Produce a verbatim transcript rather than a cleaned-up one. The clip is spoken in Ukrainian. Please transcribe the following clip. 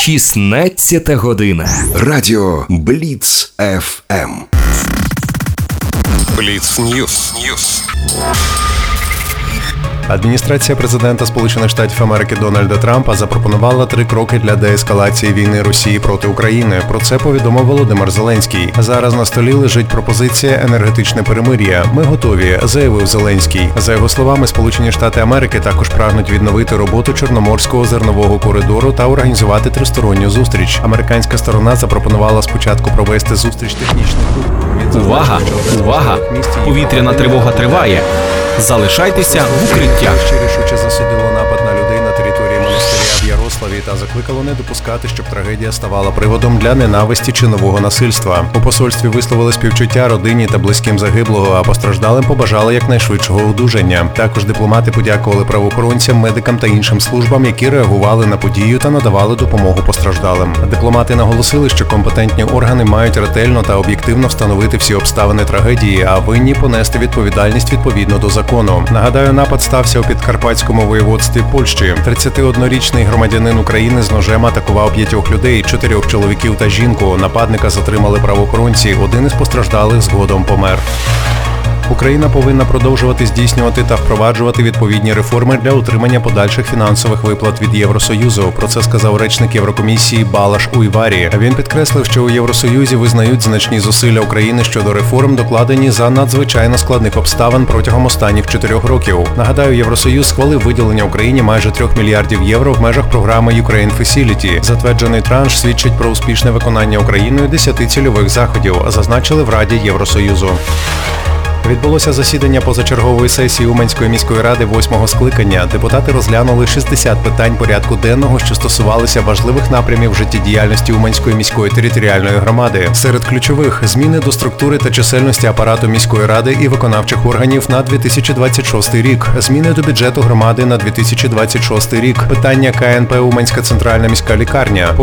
шістнадцята година. Радіо Бліц еф ем. Бліц Ньюс. Ньюс. Адміністрація президента Сполучених Штатів Америки Дональда Трампа запропонувала три кроки для деескалації війни Росії проти України. Про це повідомив Володимир Зеленський. Зараз на столі лежить пропозиція енергетичне перемир'я. Ми готові, заявив Зеленський. За його словами, Сполучені Штати Америки також прагнуть відновити роботу Чорноморського зернового коридору та організувати тристоронню зустріч. Американська сторона запропонувала спочатку провести зустріч технічних груп. Увага! Увага! Повітряна тривога триває. Залишайтеся в укриттях. Ще рішуче засудило напад на людей на території монастиря в Ярославі та закликало не допускати, щоб трагедія ставала приводом для ненависті чи нового насильства. У посольстві висловили співчуття родині та близьким загиблого, а постраждалим побажали якнайшвидшого одужання. Також дипломати подякували правоохоронцям, медикам та іншим службам, які реагували на подію та надавали допомогу постраждалим. Дипломати наголосили, що компетентні органи мають ретельно та об'єктивно встановити всі обставини трагедії, а винні понести відповідальність відповідно до закону. Нагадаю, напад стався у Підкарпатському воєводстві Польщі. тридцятиоднорічний громадянин України з ножем атакував п'ятьох людей, чотирьох чоловіків та жінку. Нападника затримали правоохоронці, один із постраждалих згодом помер. Україна повинна продовжувати здійснювати та впроваджувати відповідні реформи для утримання подальших фінансових виплат від Євросоюзу. Про це сказав речник Єврокомісії Балаш Уйварі. Він підкреслив, що у Євросоюзі визнають значні зусилля України щодо реформ, докладені за надзвичайно складних обставин протягом останніх чотирьох років. Нагадаю, Євросоюз схвалив виділення Україні майже трьох мільярдів євро в межах програми Ukraine Facility. Затверджений транш свідчить про успішне виконання Україною десяти цільових заходів, зазначили в Раді Євросоюзу. Відбулося засідання позачергової сесії Уманської міської ради восьмого скликання. Депутати розглянули шістдесят питань порядку денного, що стосувалися важливих напрямів життєдіяльності Уманської міської територіальної громади. Серед ключових – зміни до структури та чисельності апарату міської ради і виконавчих органів на дві тисячі двадцять шостий рік, зміни до бюджету громади на дві тисячі двадцять шостий рік, питання ка ен пе Уманська центральна міська лікарня,